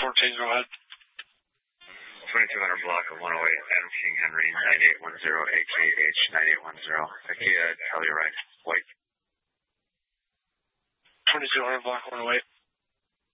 go ahead. 2200 block of 108, Adam King Henry, 9810, AKH 9810. IKEA, Telluride, White. 2200 block 108.